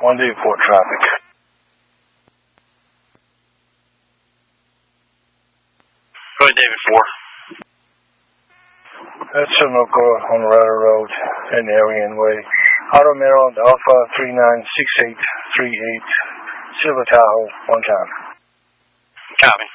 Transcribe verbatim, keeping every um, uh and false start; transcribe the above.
one day port traffic. Go ahead, David four. That's Sunoco on Rudder Road and Arian Way. Auto Maryland Alpha three nine six eight three eight, Silver Tahoe, one time. Copy.